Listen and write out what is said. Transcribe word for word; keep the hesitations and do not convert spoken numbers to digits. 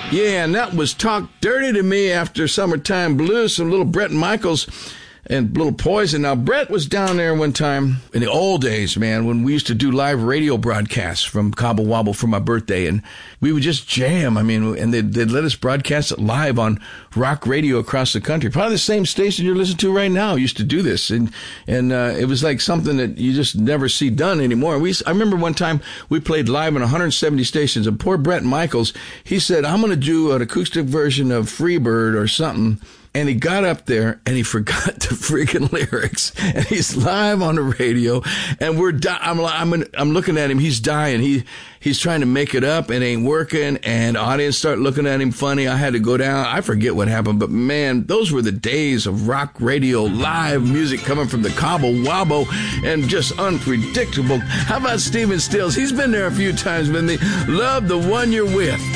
Yeah, and that was Talk Dirty to Me after Summertime Blues, some little Bret Michaels and little Poison. Now, Bret was down there one time in the old days, man, when we used to do live radio broadcasts from Cobble Wobble for my birthday, and we would just jam. I mean, and they'd, they'd let us broadcast it live on rock radio across the country. Probably the same station you're listening to right now used to do this, and and uh, it was like something that you just never see done anymore. We I remember one time we played live on one hundred seventy stations, and poor Bret Michaels, he said, I'm going to do an acoustic version of Freebird or something. And he got up there and he forgot the freaking lyrics. And he's live on the radio, and we're di- I'm I'm I'm looking at him. He's dying. He he's trying to make it up. It ain't working. And the audience start looking at him funny. I had to go down. I forget what happened, but man, those were the days of rock radio, live music coming from the Cobble Wobble, and just unpredictable. How about Stephen Stills? He's been there a few times, but they love the one you're with.